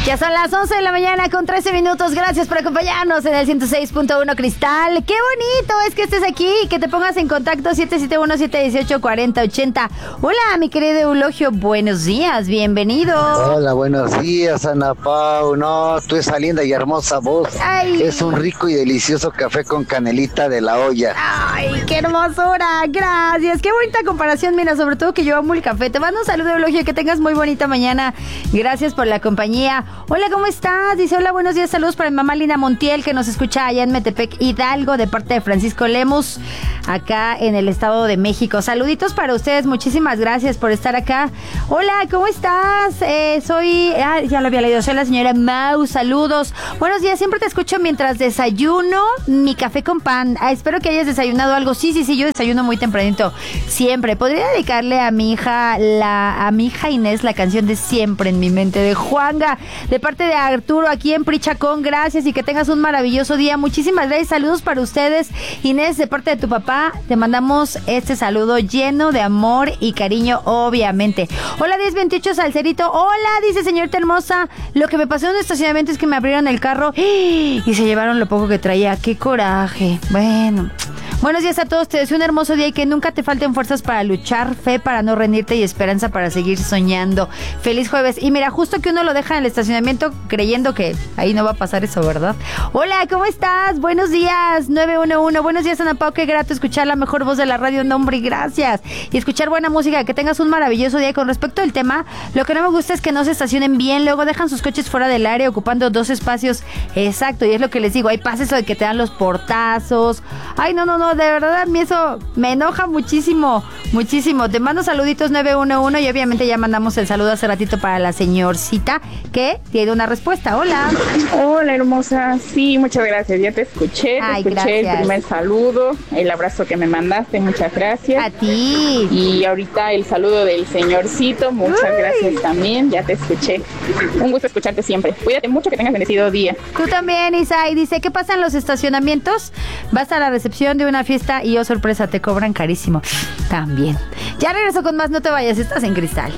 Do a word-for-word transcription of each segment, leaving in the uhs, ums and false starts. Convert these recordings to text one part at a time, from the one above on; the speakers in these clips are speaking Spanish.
Ya son las once de la mañana con trece minutos. Gracias por acompañarnos en el ciento seis punto uno Cristal. Qué bonito es que estés aquí y que te pongas en contacto siete siete uno, siete uno ocho, cuatro cero ocho cero. Hola, mi querido Eulogio. Buenos días, bienvenido. Hola, buenos días, Ana Pau. No, tú esa linda y hermosa voz. Ay. Es un rico y delicioso café con canelita de la olla. Ay, qué hermosura. Gracias. Qué bonita comparación. Mira, sobre todo que yo amo el café. Te mando un saludo, Eulogio. Que tengas muy bonita mañana. Gracias por la compañía. Hola, ¿cómo estás? Dice, hola, buenos días, saludos para mi mamá Lina Montiel, que nos escucha allá en Metepec, Hidalgo, de parte de Francisco Lemus, acá en el Estado de México. Saluditos para ustedes, muchísimas gracias por estar acá. Hola, ¿cómo estás? Eh, soy, ah, ya lo había leído, soy la señora Mau, saludos. Buenos días, siempre te escucho mientras desayuno mi café con pan. Ah, espero que hayas desayunado algo. Sí, sí, sí, yo desayuno muy tempranito, siempre. Podría dedicarle a mi hija, la, a mi hija Inés, la canción de Siempre en mi mente, de Juanga, de parte de Arturo, aquí en Prichacón. Gracias y que tengas un maravilloso día. Muchísimas gracias. Saludos para ustedes. Inés, de parte de tu papá, te mandamos este saludo lleno de amor y cariño, obviamente. Hola, diez veintiocho Salcerito. Hola, dice señorita hermosa. Lo que me pasó en un estacionamiento es que me abrieron el carro y se llevaron lo poco que traía. ¡Qué coraje! Bueno... Buenos días a todos, te deseo un hermoso día y que nunca te falten fuerzas para luchar, fe para no rendirte y esperanza para seguir soñando. Feliz jueves. Y mira, justo que uno lo deja en el estacionamiento creyendo que ahí no va a pasar eso, ¿verdad? Hola, ¿cómo estás? Buenos días, nueve uno uno. Buenos días, Ana Pau, qué grato escuchar la mejor voz de la radio, nombre, gracias. Y escuchar buena música, que tengas un maravilloso día. Con respecto al tema, lo que no me gusta es que no se estacionen bien, luego dejan sus coches fuera del área ocupando dos espacios. Exacto, y es lo que les digo, ahí pasa eso de que te dan los portazos. Ay, no, no, no. De verdad, a mí eso me enoja muchísimo, muchísimo. Te mando saluditos nueve uno uno y obviamente ya mandamos el saludo hace ratito para la señorcita que tiene una respuesta. Hola. Hola, hermosa. Sí, muchas gracias. Ya te escuché, te Ay, escuché gracias. El primer saludo, el abrazo que me mandaste, muchas gracias. A ti. Y ahorita el saludo del señorcito, muchas Uy. gracias también. Ya te escuché. Un gusto escucharte siempre. Cuídate mucho, que tengas bendecido día. Tú también, Isa. Y dice, ¿qué pasa en los estacionamientos? Vas a la recepción de una fiesta y, oh sorpresa, te cobran carísimo. También. Ya regreso con más, no te vayas, estás en Cristal.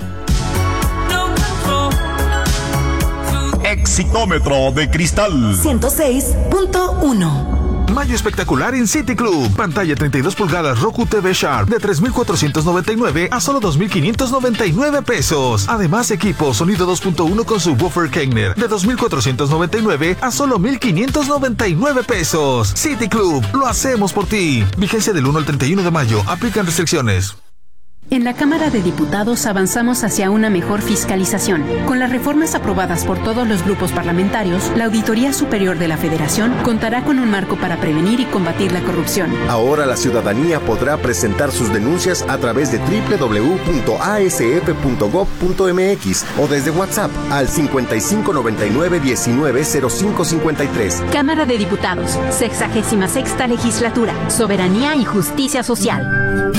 Exitómetro de Cristal ciento seis punto uno. Mayo espectacular en City Club. Pantalla treinta y dos pulgadas Roku T V Sharp de tres mil cuatrocientos noventa y nueve a solo dos mil quinientos noventa y nueve pesos. Además, equipo sonido dos punto uno con subwoofer Kegner de dos mil cuatrocientos noventa y nueve a solo mil quinientos noventa y nueve pesos. City Club, lo hacemos por ti. Vigencia del uno al treinta y uno de mayo. Aplican restricciones. En la Cámara de Diputados avanzamos hacia una mejor fiscalización. Con las reformas aprobadas por todos los grupos parlamentarios, la Auditoría Superior de la Federación contará con un marco para prevenir y combatir la corrupción. Ahora la ciudadanía podrá presentar sus denuncias a través de doble u doble u doble u punto a s f punto gob punto m x o desde WhatsApp al cincuenta y cinco noventa y nueve diecinueve cero cinco cincuenta y tres. Cámara de Diputados, sexagésima sexta legislatura, soberanía y justicia social.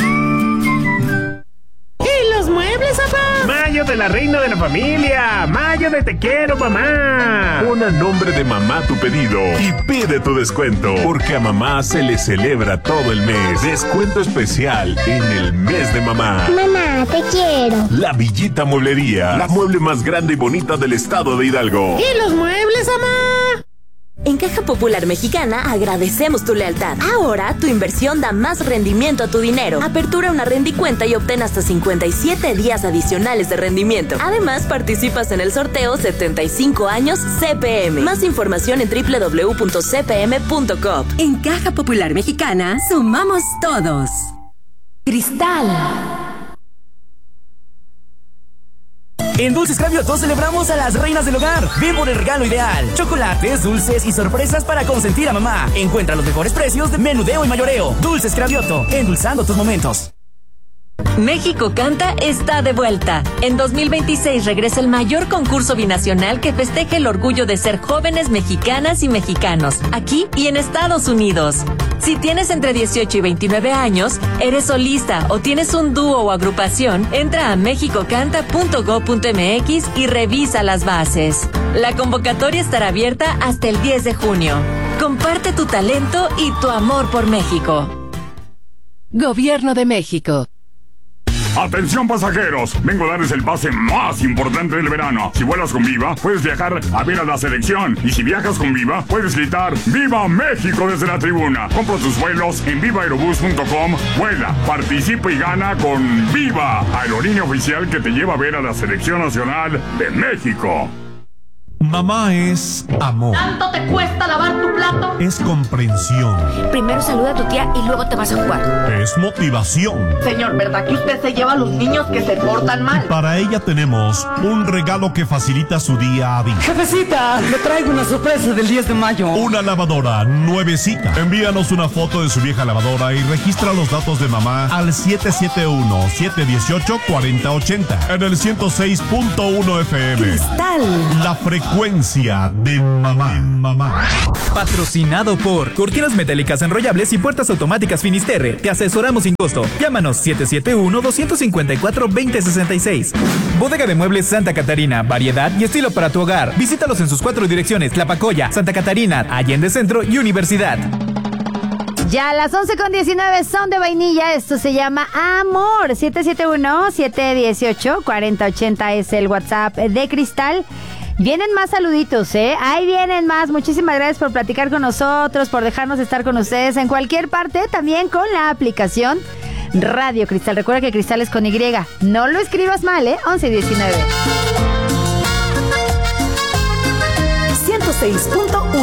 Mayo de la reina de la familia. Mayo de te quiero, mamá. Pon a nombre de mamá tu pedido y pide tu descuento, porque a mamá se le celebra todo el mes. Descuento especial en el mes de mamá. Mamá, te quiero. La Villita Mueblería, la mueble más grande y bonita del estado de Hidalgo. ¿Y los muebles, mamá? En Caja Popular Mexicana agradecemos tu lealtad. Ahora tu inversión da más rendimiento a tu dinero. Apertura una rendicuenta y obtén hasta cincuenta y siete días adicionales de rendimiento. Además, participas en el sorteo setenta y cinco años C P M. Más información en doble u doble u doble u punto c p m punto com. En Caja Popular Mexicana sumamos todos. Cristal. En Dulces Cravioto celebramos a las reinas del hogar. Ven por el regalo ideal. Chocolates, dulces y sorpresas para consentir a mamá. Encuentra los mejores precios de menudeo y mayoreo. Dulces Cravioto, endulzando tus momentos. México Canta está de vuelta. En dos mil veintiséis regresa el mayor concurso binacional que festeja el orgullo de ser jóvenes mexicanas y mexicanos, aquí y en Estados Unidos. Si tienes entre dieciocho y veintinueve años, eres solista o tienes un dúo o agrupación, entra a mexico canta punto gob punto m x y revisa las bases. La convocatoria estará abierta hasta el diez de junio. Comparte tu talento y tu amor por México. Gobierno de México. Atención pasajeros, vengo a darles el pase más importante del verano. Si vuelas con Viva, puedes viajar a ver a la selección. Y si viajas con Viva, puedes gritar ¡Viva México! Desde la tribuna. Compra tus vuelos en viva aerobús punto com. Vuela, participa y gana con Viva, aerolínea oficial que te lleva a ver a la selección nacional de México. Mamá es amor. ¿Tanto te cuesta lavar tu plato? Es comprensión. Primero saluda a tu tía y luego te vas a jugar. Es motivación. Señor, ¿verdad que usted se lleva a los niños que se portan mal? Para ella tenemos un regalo que facilita su día a día. Jefecita, le traigo una sorpresa del diez de mayo. Una lavadora nuevecita. Envíanos una foto de su vieja lavadora y registra los datos de mamá al siete siete uno, siete uno ocho, cuatro cero ocho cero en el ciento seis punto uno F M. Cristal. La frecuencia de mamá. mamá. Patrocinado por Cortinas Metálicas Enrollables y Puertas Automáticas Finisterre. Te asesoramos sin costo. Llámanos siete siete uno, dos cinco cuatro, dos cero seis seis. Bodega de Muebles Santa Catarina. Variedad y estilo para tu hogar. Visítalos en sus cuatro direcciones: Tlapacoya, Santa Catarina, Allende Centro y Universidad. Ya a las once con diecinueve son de vainilla. Esto se llama Amor. siete siete uno, siete uno ocho, cuatro cero ocho cero es el WhatsApp de Cristal. Vienen más saluditos, ¿eh? Ahí vienen más. Muchísimas gracias por platicar con nosotros, por dejarnos estar con ustedes en cualquier parte, también con la aplicación Radio Cristal. Recuerda que Cristal es con Y. No lo escribas mal, ¿eh? once diecinueve. ciento seis punto uno